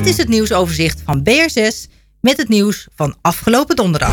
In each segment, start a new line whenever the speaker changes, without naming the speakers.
is het nieuwsoverzicht van BR6 met het nieuws van afgelopen donderdag.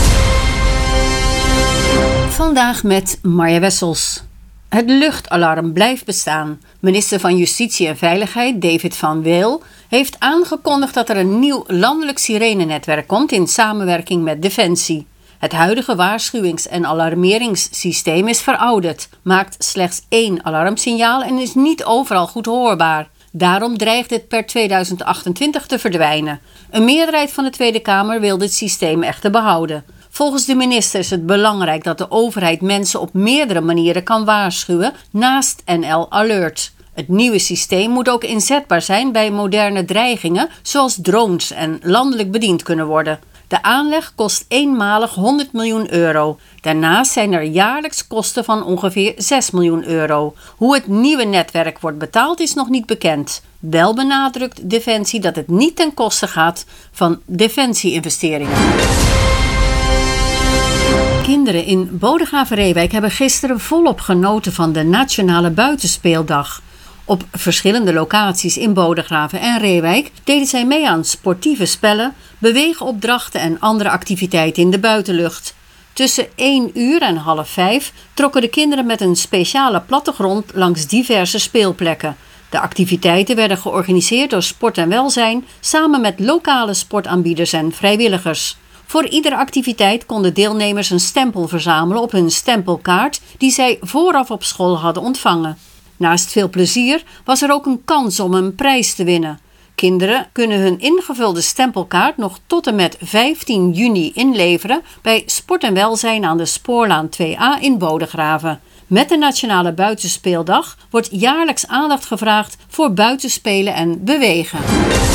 Vandaag met Marja Wessels. Het luchtalarm blijft bestaan. Minister van Justitie en Veiligheid, David van Weel, heeft aangekondigd dat er een nieuw landelijk sirenenetwerk komt in samenwerking met Defensie. Het huidige waarschuwings- en alarmeringssysteem is verouderd, maakt slechts 1 alarmsignaal en is niet overal goed hoorbaar. Daarom dreigt het per 2028 te verdwijnen. Een meerderheid van de Tweede Kamer wil dit systeem echter behouden. Volgens de minister is het belangrijk dat de overheid mensen op meerdere manieren kan waarschuwen naast NL Alert. Het nieuwe systeem moet ook inzetbaar zijn bij moderne dreigingen zoals drones en landelijk bediend kunnen worden. De aanleg kost eenmalig 100 miljoen euro. Daarnaast zijn er jaarlijks kosten van ongeveer 6 miljoen euro. Hoe het nieuwe netwerk wordt betaald is nog niet bekend. Wel benadrukt Defensie dat het niet ten koste gaat van defensie-investeringen. Kinderen in Bodegraven-Reewijk hebben gisteren volop genoten van de Nationale Buitenspeeldag. Op verschillende locaties in Bodegraven en Reewijk deden zij mee aan sportieve spellen, beweegopdrachten en andere activiteiten in de buitenlucht. Tussen 1 uur en 4:30 trokken de kinderen met een speciale plattegrond langs diverse speelplekken. De activiteiten werden georganiseerd door Sport en Welzijn samen met lokale sportaanbieders en vrijwilligers. Voor iedere activiteit konden deelnemers een stempel verzamelen op hun stempelkaart die zij vooraf op school hadden ontvangen. Naast veel plezier was er ook een kans om een prijs te winnen. Kinderen kunnen hun ingevulde stempelkaart nog tot en met 15 juni inleveren bij Sport en Welzijn aan de Spoorlaan 2A in Bodegraven. Met de Nationale Buitenspeeldag wordt jaarlijks aandacht gevraagd voor buitenspelen en bewegen.